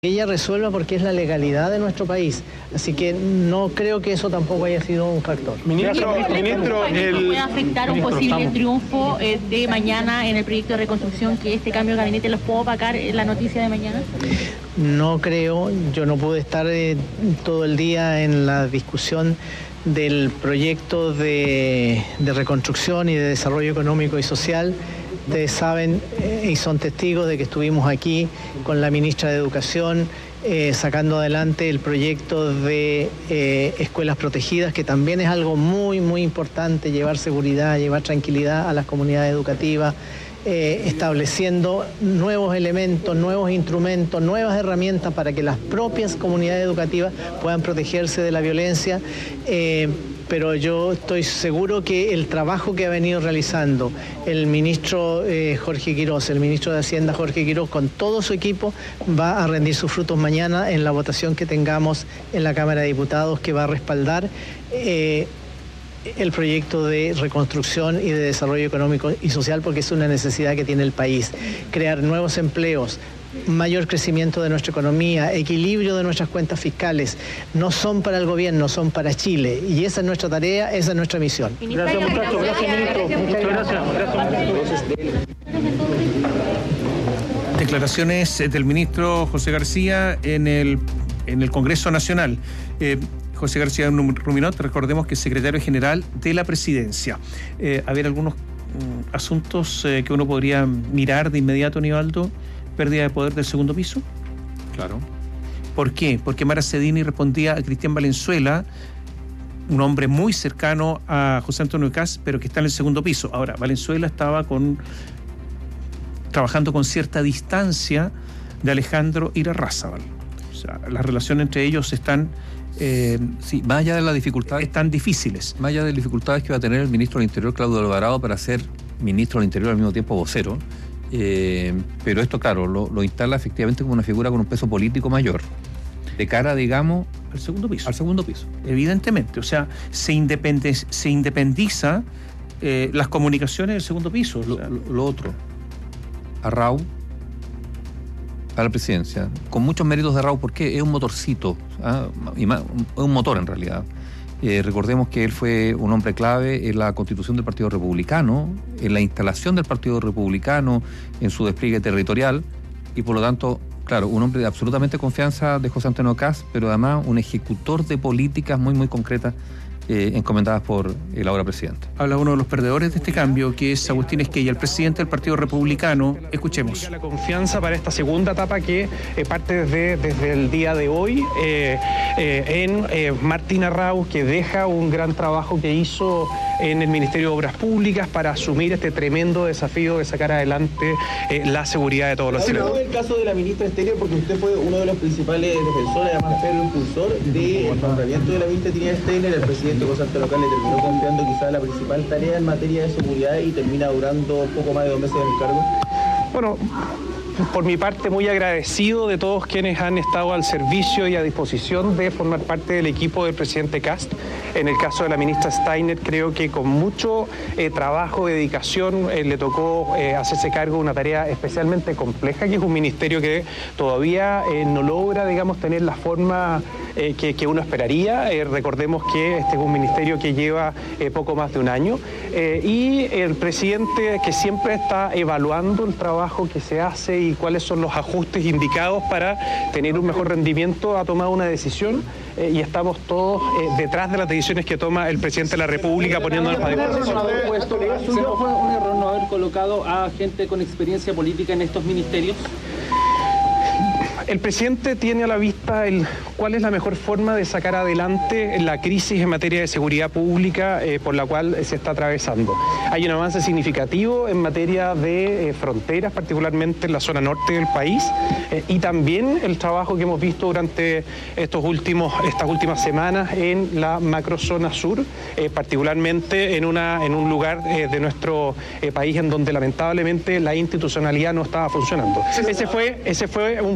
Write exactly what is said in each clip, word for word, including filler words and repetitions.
ella resuelva porque es la legalidad de nuestro país. Así que no creo que eso tampoco haya sido un factor. Ministro, ministro, el... ¿puede afectar un posible triunfo eh, de mañana en el proyecto de reconstrucción, que este cambio de gabinete los pueda opacar en la noticia de mañana? No creo, yo no pude estar eh, todo el día en la discusión del proyecto de, de reconstrucción y de desarrollo económico y social. Ustedes saben eh, y son testigos de que estuvimos aquí con la ministra de Educación eh, sacando adelante el proyecto de eh, escuelas protegidas, que también es algo muy, muy importante, llevar seguridad, llevar tranquilidad a las comunidades educativas, eh, estableciendo nuevos elementos, nuevos instrumentos, nuevas herramientas para que las propias comunidades educativas puedan protegerse de la violencia. Eh, pero yo estoy seguro que el trabajo que ha venido realizando el ministro eh, Jorge Quiroz, el ministro de Hacienda Jorge Quiroz, con todo su equipo, va a rendir sus frutos mañana en la votación que tengamos en la Cámara de Diputados, que va a respaldar eh, el proyecto de reconstrucción y de desarrollo económico y social, porque es una necesidad que tiene el país. Crear nuevos empleos, mayor crecimiento de nuestra economía, equilibrio de nuestras cuentas fiscales, no son para el gobierno, son para Chile. Y esa es nuestra tarea, esa es nuestra misión. Gracias, muchachos. Gracias, ministro. Muchas gracias. Gracias. Declaraciones del ministro José García en el, en el Congreso Nacional. Eh, José García Ruminot, recordemos que es secretario general de la Presidencia. Eh, a ver, algunos mm, asuntos eh, que uno podría mirar de inmediato, Nivaldo. Pérdida de poder del segundo piso. Claro. ¿Por qué? Porque Mara Cedini respondía a Cristian Valenzuela, un hombre muy cercano a José Antonio Kast, pero que está en el segundo piso. Ahora, Valenzuela estaba con trabajando con cierta distancia de Alejandro Irarrázaval. O sea, las relaciones entre ellos están Eh, sí, más allá de las dificultades, están difíciles. Más allá de las dificultades que va a tener el ministro del Interior, Claudio Alvarado, para ser ministro del Interior al mismo tiempo vocero, eh, pero esto, claro, lo, lo instala efectivamente como una figura con un peso político mayor, de cara, digamos, al segundo piso. Al segundo piso. Evidentemente, o sea, se, independe, se independiza eh, las comunicaciones del segundo piso. Lo, o sea, lo, lo otro, Arrau a la presidencia, con muchos méritos de Arrau, porque es un motorcito, ¿ah? y más, un, un motor en realidad. Eh, recordemos que él fue un hombre clave en la constitución del Partido Republicano, en la instalación del Partido Republicano, en su despliegue territorial, y por lo tanto, claro, un hombre de absolutamente confianza de José Antonio Kast, pero además un ejecutor de políticas muy, muy concretas eh, encomendadas por el ahora presidente. Habla uno de los perdedores de este cambio, que es Agustín Esquella, el presidente del Partido Republicano. Escuchemos. La confianza para esta segunda etapa que eh, parte desde, desde el día de hoy eh, eh, en eh, Martín Arrau, que deja un gran trabajo que hizo en el Ministerio de Obras Públicas para asumir este tremendo desafío de sacar adelante eh, la seguridad de todos los ciudadanos. El caso de la ministra Estéreo, porque usted fue uno de los principales defensores, además pero impulsor del nombramiento de la ministra Trinidad Steiner. El presidente José Antonio Kast le terminó confiando quizás la principal tarea en materia de seguridad y termina durando poco más de dos meses en el cargo. Bueno, por mi parte, muy agradecido de todos quienes han estado al servicio y a disposición de formar parte del equipo del presidente Kast. En el caso de la ministra Steiner, creo que con mucho eh, trabajo, dedicación, eh, le tocó eh, hacerse cargo de una tarea especialmente compleja, que es un ministerio que todavía eh, no logra, digamos, tener la forma eh, que, que uno esperaría. Eh, recordemos que este es un ministerio que lleva eh, poco más de un año. Eh, y el presidente, que siempre está evaluando el trabajo que se hace y cuáles son los ajustes indicados para tener un mejor rendimiento, ha tomado una decisión eh, y estamos todos eh, detrás de las decisiones que toma el presidente de la República poniéndonos a disposición. ¿Fue un error no haber colocado a gente con experiencia política en estos ministerios? El presidente tiene a la vista el, cuál es la mejor forma de sacar adelante la crisis en materia de seguridad pública eh, por la cual se está atravesando. Hay un avance significativo en materia de eh, fronteras, particularmente en la zona norte del país, eh, y también el trabajo que hemos visto durante estos últimos, estas últimas semanas en la macrozona sur, eh, particularmente en, una, en un lugar eh, de nuestro eh, país en donde lamentablemente la institucionalidad no estaba funcionando. Ese fue, ese fue un primer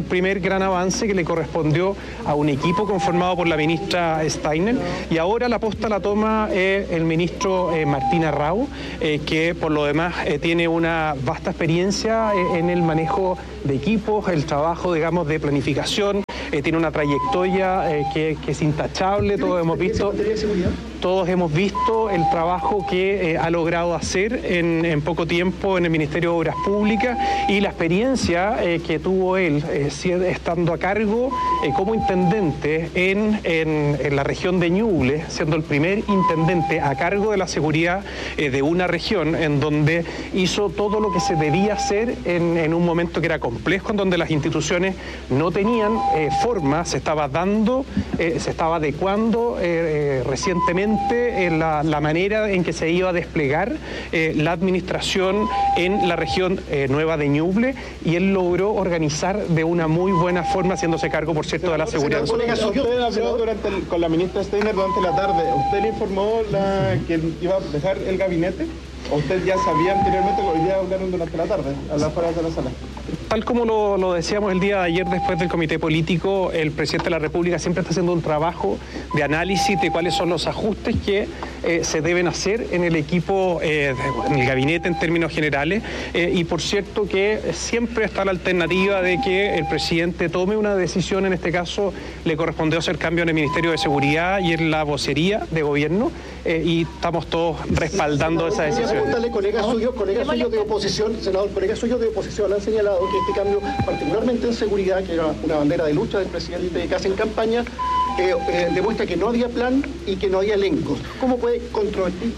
gran avance que le correspondió a un equipo conformado por la ministra Steiner, y ahora la posta la toma eh, el ministro eh, Martín Arrau, eh, que por lo demás eh, tiene una vasta experiencia eh, en el manejo de equipos, el trabajo, digamos, de planificación. Eh, tiene una trayectoria eh, que, que es intachable, todos hemos visto, todos hemos visto el trabajo que eh, ha logrado hacer en, en poco tiempo en el Ministerio de Obras Públicas, y la experiencia eh, que tuvo él eh, estando a cargo eh, como intendente en, en, en la región de Ñuble, siendo el primer intendente a cargo de la seguridad eh, de una región en donde hizo todo lo que se debía hacer en, en un momento que era complejo, en donde las instituciones no tenían eh, forma, se estaba dando, eh, se estaba adecuando eh, eh, recientemente eh, la, la manera en que se iba a desplegar eh, la administración en la región eh, nueva de Ñuble, y él logró organizar de una muy buena forma, haciéndose cargo, por cierto, de la seguridad. Usted habló durante el, con la ministra Steiner durante la tarde. ¿Usted le informó la, que iba a dejar el gabinete? ¿O usted ya sabía anteriormente que hoy día hablaron durante la tarde, a las afueras de la sala? Tal como lo, lo decíamos el día de ayer después del comité político, el presidente de la República siempre está haciendo un trabajo de análisis de cuáles son los ajustes que eh, se deben hacer en el equipo, eh, en el gabinete en términos generales, eh, y por cierto que siempre está la alternativa de que el presidente tome una decisión. En este caso le correspondió hacer cambio en el Ministerio de Seguridad y en la vocería de gobierno, eh, y estamos todos respaldando esa decisión. Colegas suyos, colegas suyos de oposición, senador, colegas suyos de oposición han señalado que este cambio, particularmente en seguridad, que era una bandera de lucha del presidente Kast en campaña, eh, eh, demuestra que no había plan y que no había elencos. ¿Cómo puede controvertir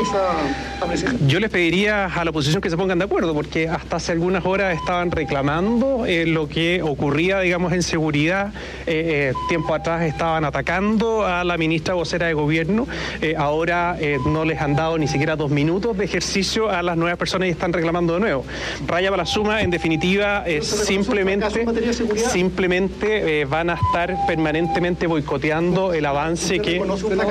esa apreciación? Yo les pediría a la oposición que se pongan de acuerdo, porque hasta hace algunas horas estaban reclamando eh, lo que ocurría, digamos, en seguridad. Eh, eh, tiempo atrás estaban atacando a la ministra vocera de gobierno. Eh, ahora eh, no les han dado ni siquiera dos minutos de ejercicio a las nuevas personas y están reclamando de nuevo. Raya para la suma, en definitiva, eh, simplemente, simplemente eh, van a estar permanentemente boicoteando el avance que...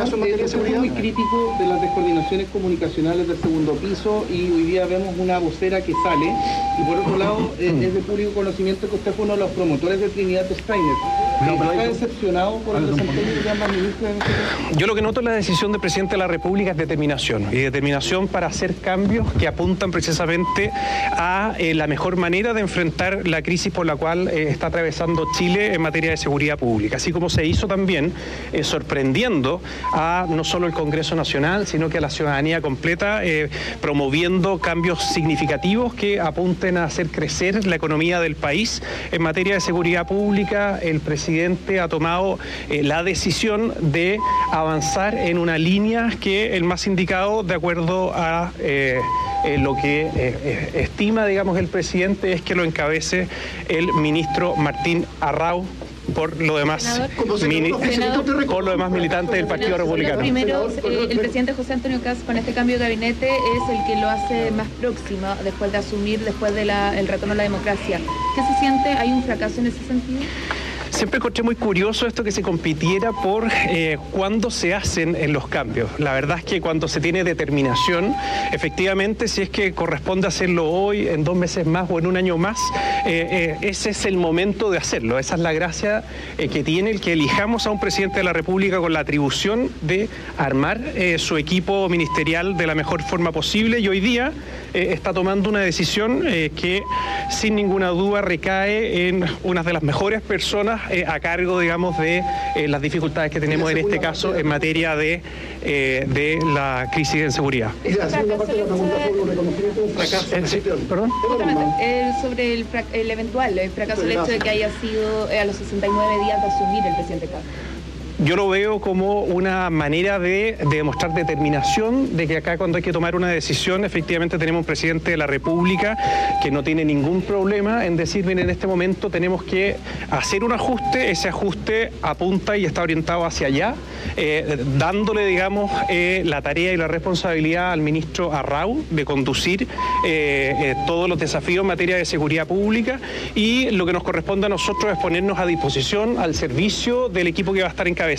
Es muy crítico de las descoordinaciones comunicacionales del segundo piso, y hoy día vemos una vocera que sale, y por otro lado eh, es de público conocimiento que usted fue uno de los promotores de Trinidad Steiner. ¿Está decepcionado por el desempeño de ambas ministras en este caso? Yo lo que noto en la decisión del presidente de la República es determinación, y determinación para hacer cambios que apuntan precisamente a eh, la mejor manera de enfrentar la crisis por la cual eh, está atravesando Chile en materia de seguridad pública, así como se hizo también eh, sorprendiendo a no solo el Congreso Nacional, sino que a la ciudadanía completa, eh, promoviendo cambios significativos que apunten a hacer crecer la economía del país. En materia de seguridad pública, el presidente ha tomado eh, la decisión de avanzar en una línea que el más indicado, de acuerdo a eh, eh, lo que eh, eh, estima, digamos, el presidente, es que lo encabece el ministro Martín Arrau, por lo demás, mini, por lo demás militante del Partido Republicano. Primero, eh, el presidente José Antonio Kast, con este cambio de gabinete, es el que lo hace más próximo después de asumir, después del retorno a la democracia. ¿Qué se siente? ¿Hay un fracaso en ese sentido? Siempre encontré muy curioso esto que se compitiera por eh, cuándo se hacen en los cambios. La verdad es que cuando se tiene determinación, efectivamente, si es que corresponde hacerlo hoy, en dos meses más o en un año más, eh, eh, ese es el momento de hacerlo. Esa es la gracia eh, que tiene el que elijamos a un presidente de la República con la atribución de armar eh, su equipo ministerial de la mejor forma posible, y hoy día eh, está tomando una decisión eh, que sin ninguna duda recae en una de las mejores personas Eh, a cargo, digamos, de eh, las dificultades que tenemos en este caso en materia de, eh, de la crisis en seguridad. Y la segunda parte de la pregunta sobre un reconocimiento de un fracaso. Eh, sí, ¿Perdón? Eh, sobre el, el eventual el fracaso, el hecho de que haya sido eh, a los sesenta y nueve días de asumir el presidente Kast. Yo lo veo como una manera de, de demostrar determinación, de que acá cuando hay que tomar una decisión, efectivamente tenemos un presidente de la República que no tiene ningún problema en decir, bien, en este momento tenemos que hacer un ajuste, ese ajuste apunta y está orientado hacia allá, eh, dándole, digamos, eh, la tarea y la responsabilidad al ministro Arrau de conducir eh, eh, todos los desafíos en materia de seguridad pública, y lo que nos corresponde a nosotros es ponernos a disposición, al servicio del equipo que va a estar encabezando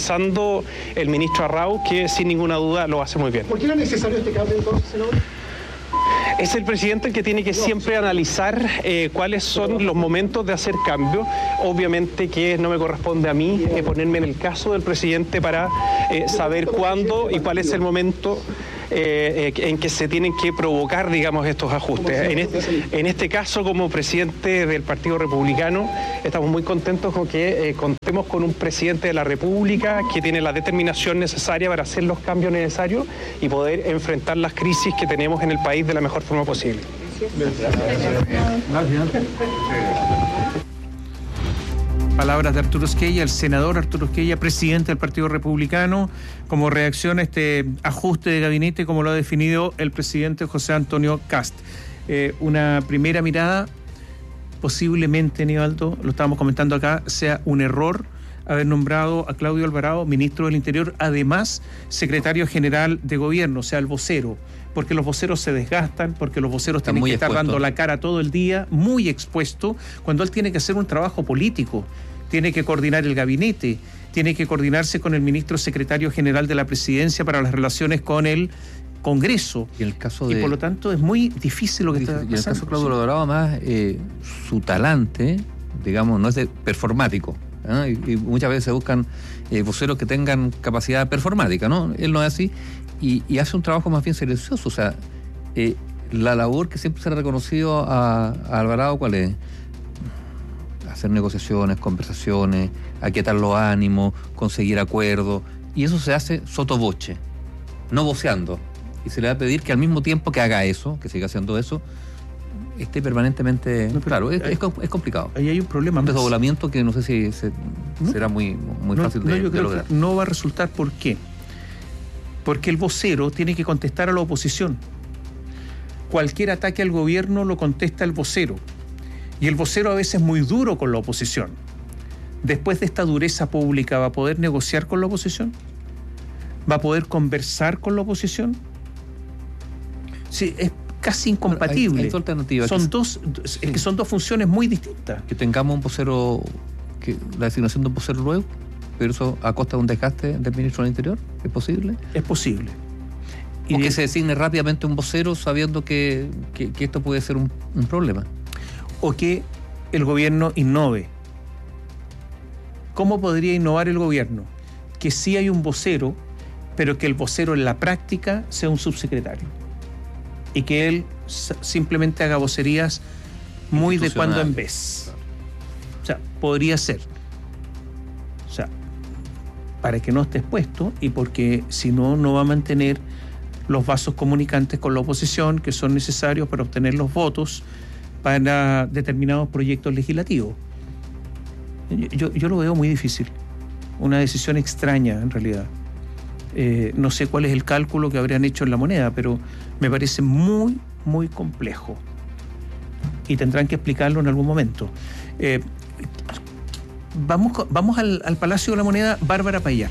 el ministro Arrau, que sin ninguna duda lo hace muy bien. ¿Por qué era necesario este cambio entonces, senador? Es el presidente el que tiene que siempre analizar eh, cuáles son los momentos de hacer cambio. Obviamente que no me corresponde a mí eh, ponerme en el caso del presidente para eh, saber cuándo y cuál es el momento Eh, eh, en que se tienen que provocar, digamos, estos ajustes. En este, en este caso, como presidente del Partido Republicano, estamos muy contentos con que eh, contemos con un presidente de la República que tiene la determinación necesaria para hacer los cambios necesarios y poder enfrentar las crisis que tenemos en el país de la mejor forma posible. Palabras de Arturo Esquella, el senador Arturo Esquella, presidente del Partido Republicano, como reacción a este ajuste de gabinete, como lo ha definido el presidente José Antonio Kast. Eh, una primera mirada, posiblemente, Nivaldo, lo estábamos comentando acá, sea un error haber nombrado a Claudio Alvarado ministro del Interior, además secretario general de gobierno, o sea, el vocero, porque los voceros se desgastan, porque los voceros Están tienen muy que estar expuestos. dando la cara todo el día, muy expuesto, cuando él tiene que hacer un trabajo político, tiene que coordinar el gabinete, tiene que coordinarse con el ministro secretario general de la presidencia para las relaciones con el Congreso. Y en el caso de, y por lo tanto es muy difícil lo que está pasando. Y en el caso de Claudio Alvarado, además, eh, su talante, digamos, no es de performático. ¿eh? Y, y muchas veces se buscan eh, voceros que tengan capacidad performática, ¿no? Él no es así. Y, y hace un trabajo más bien silencioso. O sea, eh, la labor que siempre se le ha reconocido a, a Alvarado, ¿cuál es? Hacer negociaciones, conversaciones, aquietar los ánimos, conseguir acuerdos, y eso se hace sotovoce, no voceando. Y se le va a pedir que al mismo tiempo que haga eso, que siga haciendo eso, esté permanentemente... No, claro, es, es, es complicado. Ahí hay un problema. Un desdoblamiento que no sé si se, ¿no? será muy, muy no, fácil no, de, yo de creo lograr. Que no va a resultar. ¿Por qué? Porque el vocero tiene que contestar a la oposición. Cualquier ataque al gobierno lo contesta el vocero. Y el vocero a veces es muy duro con la oposición. Después de esta dureza pública, ¿va a poder negociar con la oposición? ¿Va a poder conversar con la oposición? Sí, es casi incompatible. Hay, hay alternativas. Son que, dos, sí. es que son dos funciones muy distintas. Que tengamos un vocero, que la designación de un vocero nuevo, pero eso a costa de un desgaste del ministro del Interior, ¿es posible? Es posible. Y o de, que se designe rápidamente un vocero sabiendo que, que, que esto puede ser un, un problema. O que el gobierno innove. ¿Cómo podría innovar el gobierno? Que sí hay un vocero, pero que el vocero en la práctica sea un subsecretario. Y que él simplemente haga vocerías muy de cuando en vez. O sea, podría ser. O sea, para que no esté expuesto y porque si no, no va a mantener los vasos comunicantes con la oposición que son necesarios para obtener los votos para determinados proyectos legislativos. Yo, yo, yo lo veo muy difícil. Una decisión extraña, en realidad. Eh, no sé cuál es el cálculo que habrían hecho en la moneda, pero me parece muy, muy complejo. Y tendrán que explicarlo en algún momento. Eh, vamos vamos al, al Palacio de la Moneda, Bárbara Payá.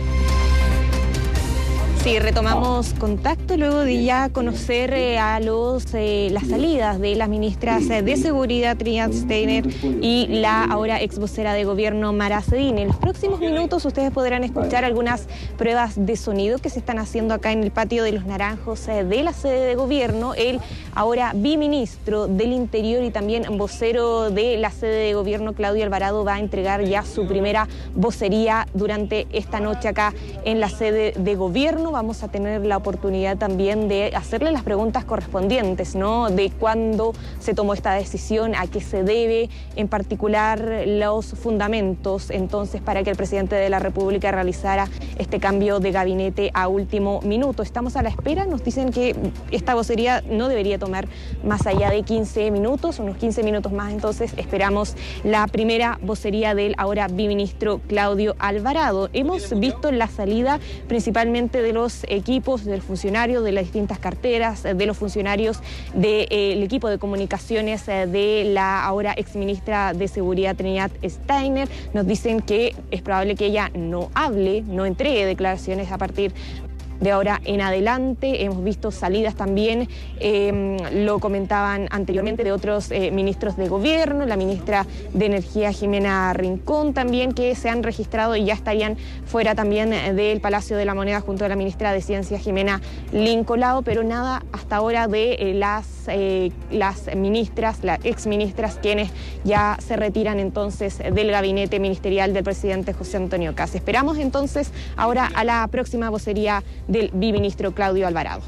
Sí, retomamos contacto luego de ya conocer eh, a los eh, las salidas de las ministras de Seguridad, Trinidad Steiner, y la ahora ex vocera de gobierno, Mara Cedini. En los próximos minutos ustedes podrán escuchar algunas pruebas de sonido que se están haciendo acá en el patio de los Naranjos eh, de la sede de gobierno. El ahora biministro del Interior y también vocero de la sede de gobierno, Claudio Alvarado, va a entregar ya su primera vocería durante esta noche acá en la sede de gobierno. Vamos a tener la oportunidad también de hacerle las preguntas correspondientes, ¿no? De cuándo se tomó esta decisión, a qué se debe, en particular los fundamentos, entonces, para que el presidente de la República realizara este cambio de gabinete a último minuto. Estamos a la espera, nos dicen que esta vocería no debería tomar más allá de quince minutos, unos quince minutos más, entonces esperamos la primera vocería del ahora biministro Claudio Alvarado. Hemos visto la salida principalmente de los los equipos de los funcionarios de las distintas carteras, de los funcionarios del eh, equipo de comunicaciones eh, de la ahora exministra de Seguridad, Trinidad Steiner. Nos dicen que es probable que ella no hable, no entregue declaraciones a partir de ahora en adelante. Hemos visto salidas también, eh, lo comentaban anteriormente, de otros eh, ministros de gobierno, la ministra de Energía Jimena Rincón también, que se han registrado y ya estarían fuera también del Palacio de la Moneda junto a la ministra de Ciencia Jimena Lincolao, pero nada hasta ahora de eh, las, eh, las ministras, las exministras, quienes ya se retiran entonces del gabinete ministerial del presidente José Antonio Kast. Esperamos entonces ahora a la próxima vocería del biministro Claudio Alvarado.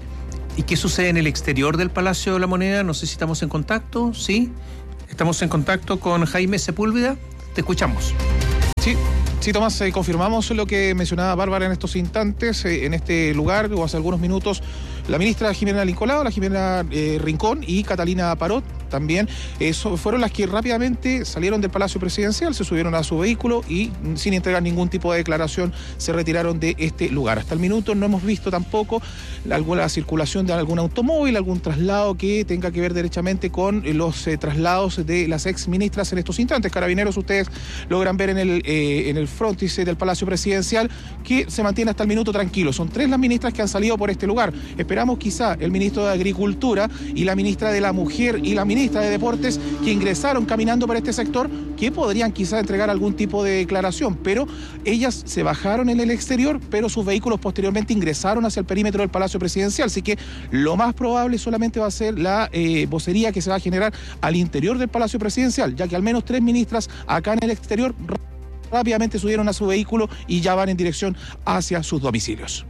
¿Y qué sucede en el exterior del Palacio de la Moneda? No sé si estamos en contacto, ¿sí? Estamos en contacto con Jaime Sepúlveda. Te escuchamos. Sí. Sí, Tomás, eh, confirmamos lo que mencionaba Bárbara en estos instantes. Eh, en este lugar, o hace algunos minutos, la ministra Jimena Lincolao, la Jimena eh, Rincón y Catalina Parot también eh, so, fueron las que rápidamente salieron del Palacio Presidencial, se subieron a su vehículo y sin entregar ningún tipo de declaración se retiraron de este lugar. Hasta el minuto no hemos visto tampoco alguna circulación de algún automóvil, algún traslado que tenga que ver derechamente con los eh, traslados de las ex ministras en estos instantes. Carabineros, ustedes logran ver en el, eh, en el frontis del Palacio Presidencial que se mantiene hasta el minuto tranquilo. Son tres las ministras que han salido por este lugar. Esperamos quizá el ministro de Agricultura y la ministra de la Mujer y la ministra de Deportes, que ingresaron caminando por este sector, que podrían quizá entregar algún tipo de declaración, pero ellas se bajaron en el exterior, pero sus vehículos posteriormente ingresaron hacia el perímetro del Palacio Presidencial, así que lo más probable solamente va a ser la eh, vocería que se va a generar al interior del Palacio Presidencial, ya que al menos tres ministras acá en el exterior rápidamente subieron a su vehículo y ya van en dirección hacia sus domicilios.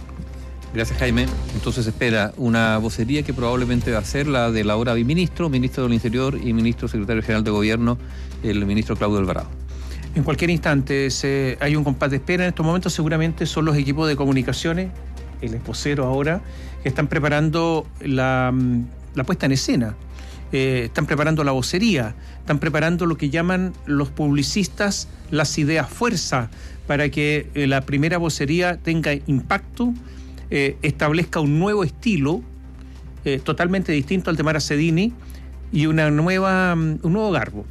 Gracias, Jaime. Entonces espera una vocería que probablemente va a ser la del ahora biministro, ministro del Interior y ministro secretario general de Gobierno, el ministro Claudio Alvarado. En cualquier instante se, hay un compás de espera. En estos momentos seguramente son los equipos de comunicaciones, el vocero ahora, que están preparando la, la puesta en escena. Eh, están preparando la vocería, están preparando lo que llaman los publicistas las ideas fuerza, para que eh, la primera vocería tenga impacto, eh, establezca un nuevo estilo eh, totalmente distinto al de Mara Cedini y una nueva, un nuevo garbo,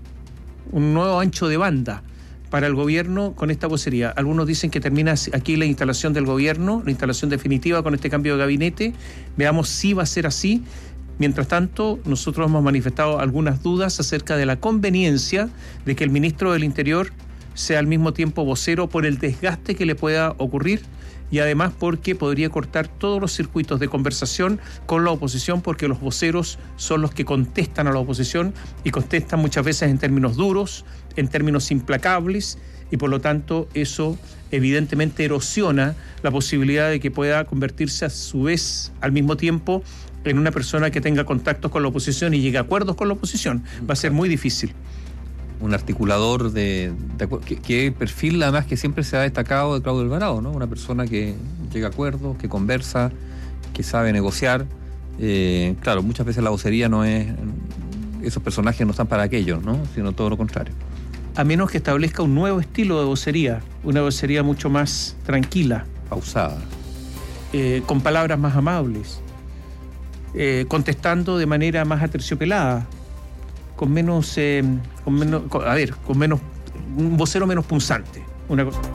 un nuevo ancho de banda para el gobierno con esta vocería. Algunos dicen que termina aquí la instalación del gobierno, la instalación definitiva con este cambio de gabinete. Veamos si va a ser así. Mientras tanto, nosotros hemos manifestado algunas dudas acerca de la conveniencia de que el ministro del Interior sea al mismo tiempo vocero por el desgaste que le pueda ocurrir y además porque podría cortar todos los circuitos de conversación con la oposición, porque los voceros son los que contestan a la oposición y contestan muchas veces en términos duros, en términos implacables, y por lo tanto eso evidentemente erosiona la posibilidad de que pueda convertirse a su vez al mismo tiempo en una persona que tenga contactos con la oposición y llegue a acuerdos con la oposición. Va a ser muy difícil. Un articulador de, de que, que el perfil además que siempre se ha destacado de Claudio Alvarado, ¿no? Una persona que llega a acuerdos, que conversa, que sabe negociar. Eh, claro, muchas veces la vocería no es, esos personajes no están para aquello, ¿no? Sino todo lo contrario. A menos que establezca un nuevo estilo de vocería, una vocería mucho más tranquila, pausada, eh, con palabras más amables, eh, contestando de manera más aterciopelada, con menos, eh, con menos, con, a ver, con menos, un vocero menos punzante, una cosa.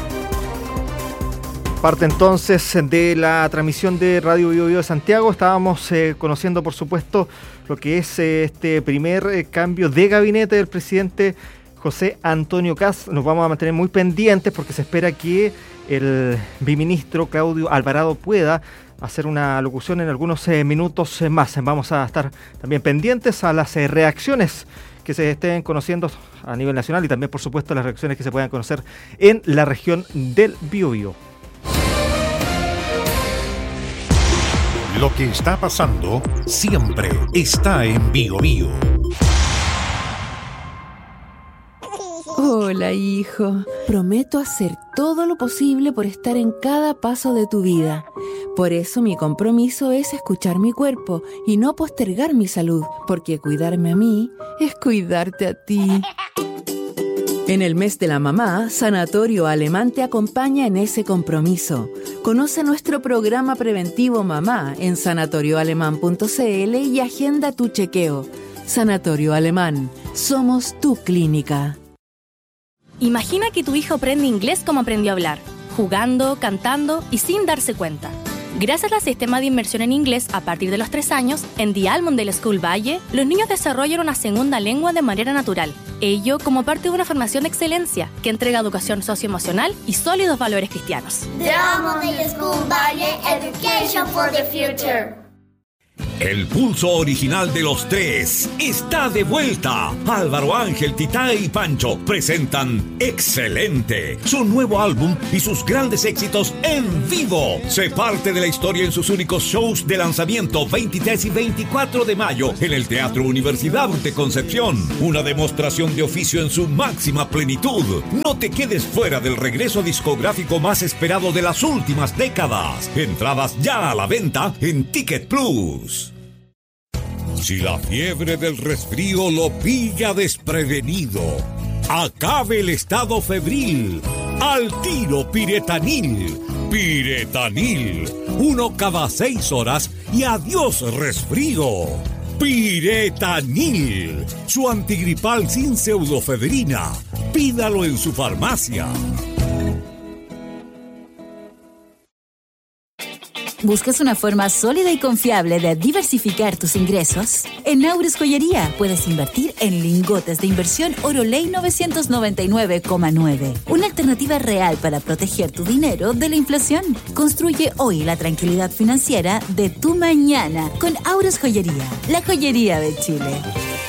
Parte entonces de la transmisión de Radio Bio Bio de Santiago. Estábamos eh, conociendo, por supuesto, lo que es eh, este primer eh, cambio de gabinete del presidente José Antonio Kast. Nos vamos a mantener muy pendientes porque se espera que el biministro Claudio Alvarado pueda hacer una locución en algunos eh, minutos eh, más. Vamos a estar también pendientes a las eh, reacciones que se estén conociendo a nivel nacional y también, por supuesto, las reacciones que se puedan conocer en la región del Biobío. Lo que está pasando siempre está en Biobío. Hola, hijo. Prometo hacer todo lo posible por estar en cada paso de tu vida. Por eso mi compromiso es escuchar mi cuerpo y no postergar mi salud, porque cuidarme a mí es cuidarte a ti. En el mes de la mamá, Sanatorio Alemán te acompaña en ese compromiso. Conoce nuestro programa preventivo Mamá en sanatorio alemán punto c l y agenda tu chequeo. Sanatorio Alemán, somos tu clínica. Imagina que tu hijo aprende inglés como aprendió a hablar. jugando, cantando y sin darse cuenta. Gracias al sistema de inmersión en inglés a partir de los tres años, en The Almondale School Valle, los niños desarrollan una segunda lengua de manera natural. Ello como parte de una formación de excelencia que entrega educación socioemocional y sólidos valores cristianos. The Almondale School Valle, Education for the Future. El pulso original de los tres está de vuelta. Álvaro, Ángel, Tita y Pancho presentan Excelente, su nuevo álbum y sus grandes éxitos en vivo. Se parte de la historia en sus únicos shows de lanzamiento veintitrés y veinticuatro de mayo en el Teatro Universidad de Concepción. Una demostración de oficio en su máxima plenitud. No te quedes fuera del regreso discográfico más esperado de las últimas décadas. Entradas ya a la venta en Ticket Plus. Si la fiebre del resfrío lo pilla desprevenido, acabe el estado febril. Al tiro Piretanil. Piretanil. Uno cada seis horas y adiós resfrío. Piretanil. Su antigripal sin pseudofebrina. Pídalo en su farmacia. ¿Buscas una forma sólida y confiable de diversificar tus ingresos? En Auris Joyería puedes invertir en lingotes de inversión Oro Ley novecientos noventa y nueve coma nueve. Una alternativa real para proteger tu dinero de la inflación. Construye hoy la tranquilidad financiera de tu mañana con Auris Joyería, la joyería de Chile.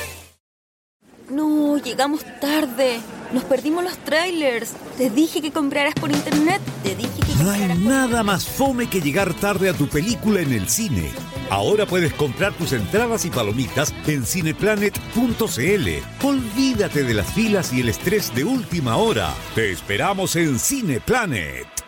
No, llegamos tarde. Nos perdimos los trailers. Te dije que compraras por internet. Te dije que No hay nada más fome que llegar tarde a tu película en el cine. Ahora puedes comprar tus entradas y palomitas en cineplanet punto c l. Olvídate de las filas y el estrés de última hora. Te esperamos en Cineplanet.